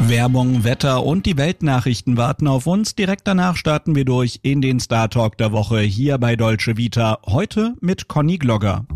Werbung, Wetter und die Weltnachrichten warten auf uns. Direkt danach starten wir durch in den Star Talk der Woche hier bei Dolce Vita. Heute mit Conny Glogger.